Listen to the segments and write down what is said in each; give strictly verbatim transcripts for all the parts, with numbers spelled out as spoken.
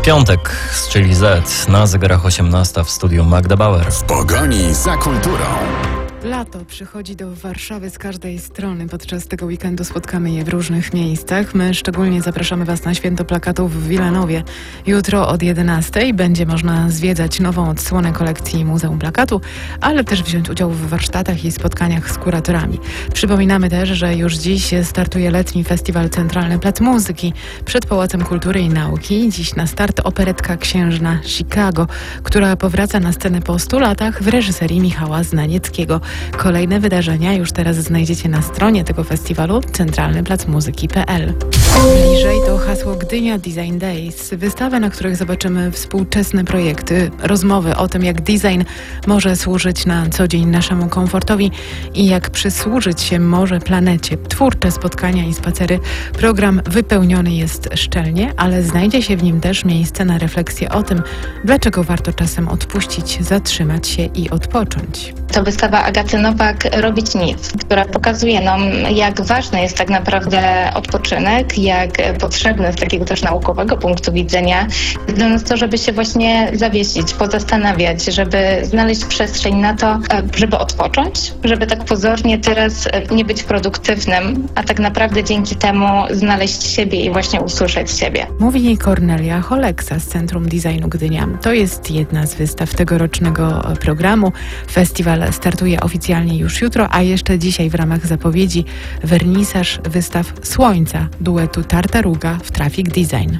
Piątek z Chili Z, na zegarach osiemnasta, w studiu Magda Bauer. W pogoni za kulturą. Lato przychodzi do Warszawy z każdej strony. Podczas tego weekendu spotkamy je w różnych miejscach. My szczególnie zapraszamy Was na Święto Plakatów w Wilanowie. Jutro od jedenastej będzie można zwiedzać nową odsłonę kolekcji Muzeum Plakatu, ale też wziąć udział w warsztatach i spotkaniach z kuratorami. Przypominamy też, że już dziś startuje letni festiwal Centralny Plac Muzyki przed Pałacem Kultury i Nauki. Dziś na start operetka Księżna Chicago, która powraca na scenę po stu latach w reżyserii Michała Znanieckiego. Kolejne wydarzenia już teraz znajdziecie na stronie tego festiwalu centralny plac muzyki kropka p l. Bliżej to hasło Gdynia Design Days. Wystawy, na których zobaczymy współczesne projekty, rozmowy o tym, jak design może służyć na co dzień naszemu komfortowi i jak przysłużyć się może planecie. Twórcze spotkania i spacery. Program wypełniony jest szczelnie, ale znajdzie się w nim też miejsce na refleksję o tym, dlaczego warto czasem odpuścić, zatrzymać się i odpocząć. To wystawa Agaty Nowak Robić nic, która pokazuje nam, jak ważny jest tak naprawdę odpoczynek, jak potrzebny z takiego też naukowego punktu widzenia dla nas to, żeby się właśnie zawiesić, pozastanawiać, żeby znaleźć przestrzeń na to, żeby odpocząć, żeby tak pozornie teraz nie być produktywnym, a tak naprawdę dzięki temu znaleźć siebie i właśnie usłyszeć siebie. Mówi Kornelia Holeksa z Centrum Designu Gdynia. To jest jedna z wystaw tegorocznego programu. Festiwal startuje oficjalnie już jutro, a jeszcze dzisiaj w ramach zapowiedzi wernisaż wystaw Słońca duetu Tartaruga w Traffic Design.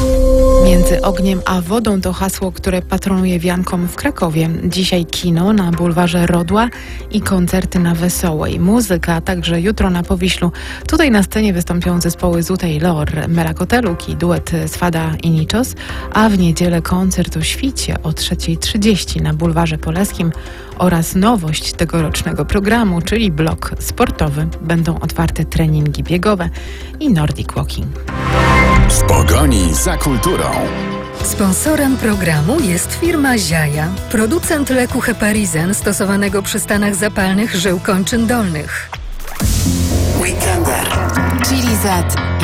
Między ogniem a wodą to hasło, które patronuje wiankom w Krakowie. Dzisiaj kino na bulwarze Rodła i koncerty na Wesołej. Muzyka także jutro na Powiślu. Tutaj na scenie wystąpią zespoły Zutej Lor, Melakoteluk i duet Swada i Niczos, a w niedzielę koncert o świcie o trzeciej trzydzieści na bulwarze Poleskim oraz nowość tegorocznego programu, czyli blok sportowy. Będą otwarte treningi biegowe i Nordic Walking. W pogoni za kulturą. Sponsorem programu jest firma Ziaja, producent leku Heparizen stosowanego przy stanach zapalnych żył kończyn dolnych. Weekender. Chili Z